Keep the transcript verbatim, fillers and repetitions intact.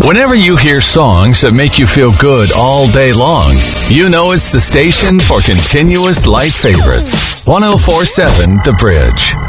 Whenever you hear songs that make you feel good all day long, you know it's the station for continuous light favorites. one oh four point seven The Bridge.